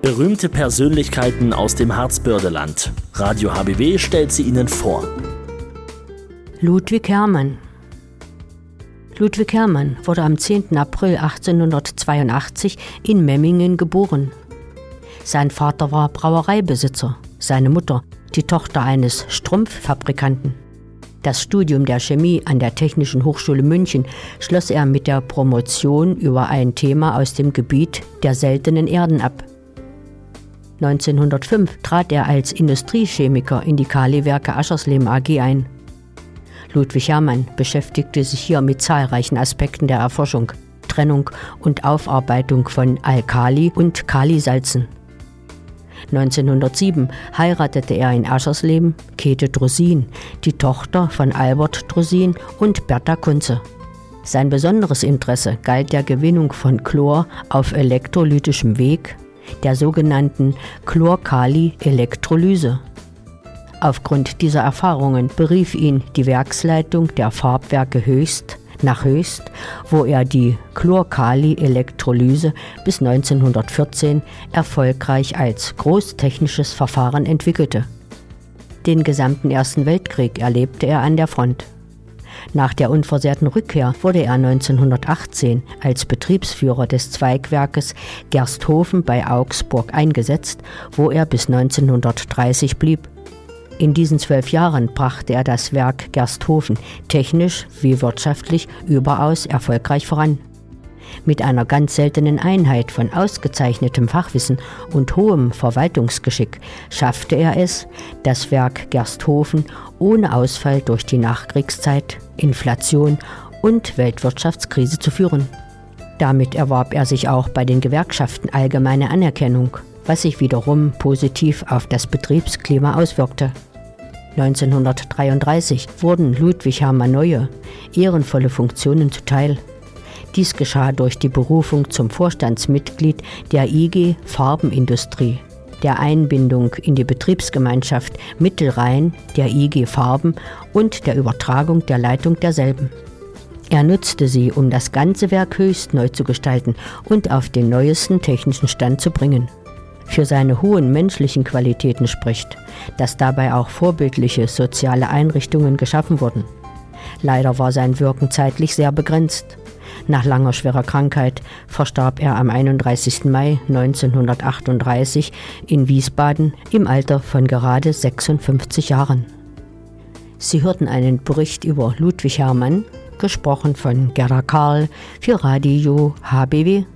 Berühmte Persönlichkeiten aus dem Harzbördeland. Radio HBW stellt sie Ihnen vor. Ludwig Herrmann. Ludwig Herrmann wurde am 10. April 1882 in Memmingen geboren. Sein Vater war Brauereibesitzer, seine Mutter die Tochter eines Strumpffabrikanten. Das Studium der Chemie an der Technischen Hochschule München schloss er mit der Promotion über ein Thema aus dem Gebiet der seltenen Erden ab. 1905 trat er als Industriechemiker in die Kaliwerke Aschersleben AG ein. Ludwig Herrmann beschäftigte sich hier mit zahlreichen Aspekten der Erforschung, Trennung und Aufarbeitung von Alkali- und Kalisalzen. 1907 heiratete er in Aschersleben Käthe Drusin, die Tochter von Albert Drusin und Bertha Kunze. Sein besonderes Interesse galt der Gewinnung von Chlor auf elektrolytischem Weg, der sogenannten Chlor-Kali-Elektrolyse. Aufgrund dieser Erfahrungen berief ihn die Werksleitung der Farbwerke Höchst nach Höchst, wo er die Chlor-Kali-Elektrolyse bis 1914 erfolgreich als großtechnisches Verfahren entwickelte. Den gesamten Ersten Weltkrieg erlebte er an der Front. Nach der unversehrten Rückkehr wurde er 1918 als Betriebsführer des Zweigwerkes Gersthofen bei Augsburg eingesetzt, wo er bis 1930 blieb. In diesen 12 Jahren brachte er das Werk Gersthofen technisch wie wirtschaftlich überaus erfolgreich voran. Mit einer ganz seltenen Einheit von ausgezeichnetem Fachwissen und hohem Verwaltungsgeschick schaffte er es, das Werk Gersthofen ohne Ausfall durch die Nachkriegszeit, Inflation und Weltwirtschaftskrise zu führen. Damit erwarb er sich auch bei den Gewerkschaften allgemeine Anerkennung, was sich wiederum positiv auf das Betriebsklima auswirkte. 1933 wurden Ludwig Herrmann neue, ehrenvolle Funktionen zuteil. Dies geschah durch die Berufung zum Vorstandsmitglied der IG Farbenindustrie, der Einbindung in die Betriebsgemeinschaft Mittelrhein der IG Farben und der Übertragung der Leitung derselben. Er nutzte sie, um das ganze Werk Höchst neu zu gestalten und auf den neuesten technischen Stand zu bringen. Für seine hohen menschlichen Qualitäten spricht, dass dabei auch vorbildliche soziale Einrichtungen geschaffen wurden. Leider war sein Wirken zeitlich sehr begrenzt. Nach langer schwerer Krankheit verstarb er am 31. Mai 1938 in Wiesbaden im Alter von gerade 56 Jahren. Sie hörten einen Bericht über Ludwig Herrmann, gesprochen von Gerda Karl für Radio HBW.